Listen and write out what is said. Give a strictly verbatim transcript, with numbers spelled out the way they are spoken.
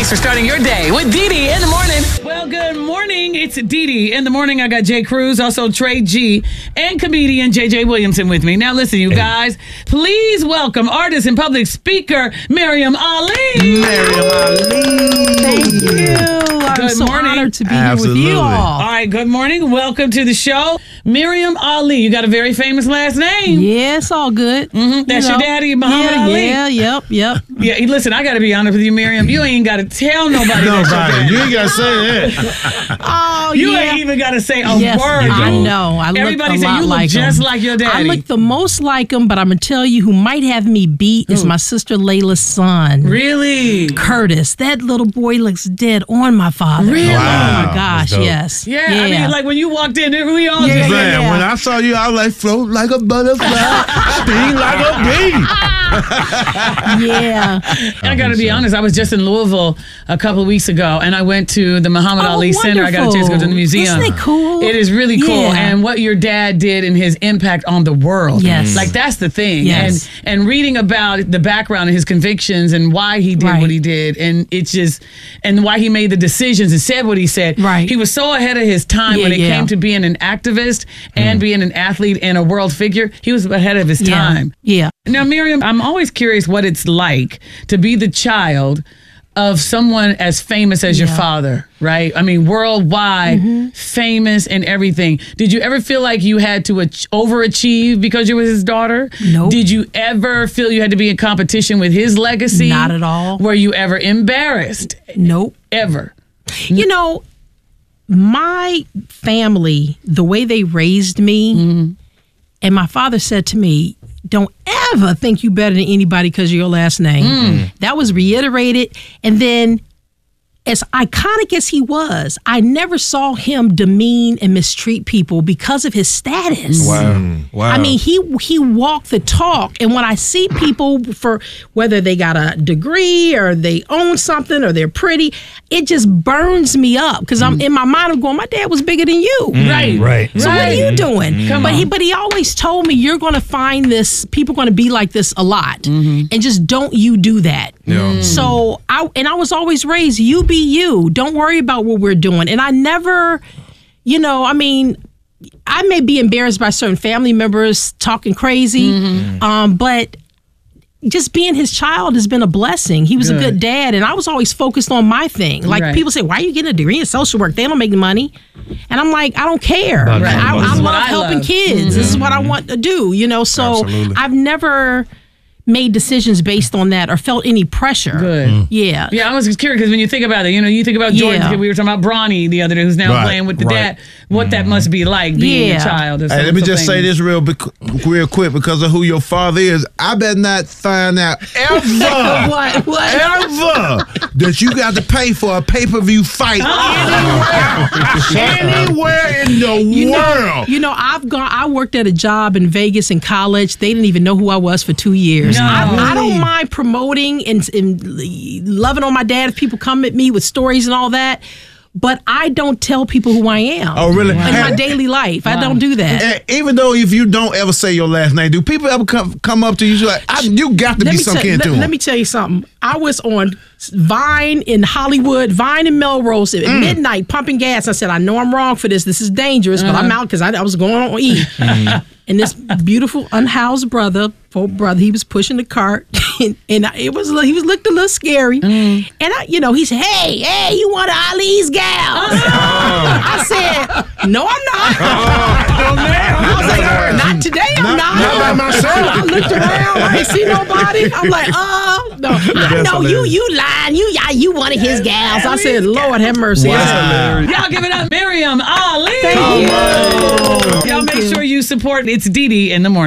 Thanks for starting your day with Dee Dee in the morning. Well, good morning. It's Dee Dee in the morning. I got Jay Cruz, also Trey G, and comedian J J Williamson with me. Now, listen, you guys, please welcome artist and public speaker Miriam Ali. Miriam Ali. Thank you. I'm Good so morning. honored to be Absolutely. here with you all. All right, good morning. Welcome to the show. Miriam Ali, you got a very famous last name. Yeah, it's all good. Mm-hmm. That's You your know. daddy, Muhammad yeah, Ali. Yeah, yep, yep. Yeah, hey, listen, I got to be honest with you, Miriam. You ain't got to tell nobody. that's your Nobody. daddy. You ain't got to say that. Oh, You yeah. ain't even got to say a Yes, word. I know. I look Everybody a say lot you look like just him. like your I daddy. look the most like him, but I'm going to tell you who might have me beat is my sister Layla's son. Really? Curtis. That little boy looks dead on my father. Really? Oh, Wow. my gosh, That's dope. yes. Yeah, I mean, like when you walked in, we all Yeah, just Man, yeah. when I saw you, I was like, float like a butterfly, sting like a bee. yeah. I got to be honest. I was just in Louisville a couple of weeks ago, and I went to the Muhammad Oh, Ali Center. I got a chance to go to the wonderful. museum. Isn't it cool? It is really cool, Yeah. and what your dad did and his impact on the world. Yes. like that's the thing. Yes. And and reading about the background and his convictions and why he did Right. what he did, and it's just and why he made the decisions and said what he said. Right. He was so ahead of his time Yeah, when it yeah. came to being an activist and being an athlete and a world figure. He was ahead of his Yeah. time. Yeah. Now, Miriam, I'm always curious what it's like to be the child of someone as famous as your Yeah. father, right? I mean, worldwide, famous and everything. Did you ever feel like you had to ach- overachieve because you were his daughter? Nope. Did you ever feel you had to be in competition with his legacy? Not at all. Were you ever embarrassed? Nope. Ever? You know, my family, the way they raised me, Mm-hmm. and my father said to me, don't ever think you better than anybody because of your last name. Mm. That was reiterated. And then, as iconic as he was, I never saw him demean and mistreat people because of his status. Wow. Wow. I mean, he he walked the talk, and when I see people for whether they got a degree or they own something or they're pretty, it just burns me up because I'm in my mind. I'm going, my dad was bigger than you, Right. right. So what are you doing? Come but on. he but he always told me you're going to find this. People are going to be like this a lot, and just don't you do that. Yeah. So I and I was always raised, you be you. Don't worry about what we're doing. And I never, you know, I mean, I may be embarrassed by certain family members talking crazy, um, but just being his child has been a blessing. He was Good. a good dad, and I was always focused on my thing. Like Right. people say, why are you getting a degree in social work? They don't make the money. And I'm like, I don't care. Right. I, This I is love what I helping love. kids. This is what I want to do, you know? So Absolutely. I've never made decisions based on that or felt any pressure. Good. Yeah. Yeah, I was just curious because when you think about it, you know, you think about Jordan. Yeah. We were talking about Bronny the other day, who's now Right, playing with the right. dad. What that must be like being a Yeah. child. Of Hey, so- let me so just say famous. this real bec- real quick because of who your father is. I better not find out ever, What? What? ever that you got to pay for a pay-per-view fight anywhere, anywhere in the You world. know, you know, I've gone. I worked at a job in Vegas in college. They didn't even know who I was for two years. No. I, I Really? don't mind promoting and, and loving on my dad if people come at me with stories and all that. But I don't tell people who I am. Oh, really? In my And- daily life, I don't do that. And even though if you don't ever say your last name, do people ever come come up to you like, I, you got to Let be me, some tell, kin let, to him? let me tell you something. I was on Vine in Hollywood, Vine in Melrose at Mm. midnight, pumping gas. I said, I know I'm wrong for this. This is dangerous, but I'm out because I, I was going on E. And this beautiful unhoused brother, poor brother, he was pushing the cart, and, and I- it was a little- he was looked a little scary. And I, you know, he said, "Hey, hey, you one of Ali's gals?" I said, "No, I'm not." I was like, "Not today, I'm not." not by myself. I looked around, I ain't see nobody. I'm like, "Oh, no, I know you, you lying, you, yeah, you one of his gals." I said, "Lord have mercy." I said, Y'all give it up, Miriam Ali. Thank you. Y'all make sure you support It's Dee Dee in the morning.